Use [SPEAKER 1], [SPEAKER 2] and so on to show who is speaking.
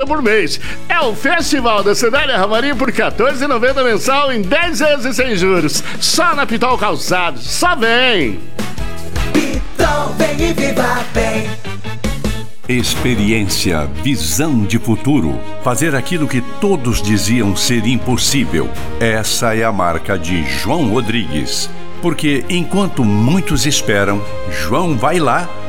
[SPEAKER 1] por mês. É o Festival da Sandália Ramarim por R$14,90 mensal em 10 vezes sem juros. Só na Pitol Calçados. Só vem!
[SPEAKER 2] Pitol, vem e viva bem.
[SPEAKER 3] Experiência, visão de futuro. Fazer aquilo que todos diziam ser impossível. Essa é a marca de João Rodrigues. Porque enquanto muitos esperam, João vai lá